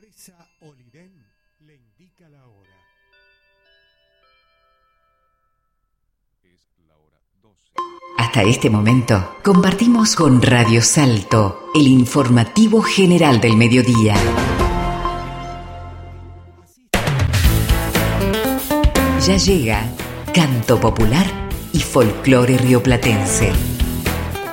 Empresa Oliden le indica la hora. Es la hora 12. Hasta este momento compartimos con Radio Salto el informativo general del mediodía. Ya llega Canto Popular y Folclore Rioplatense.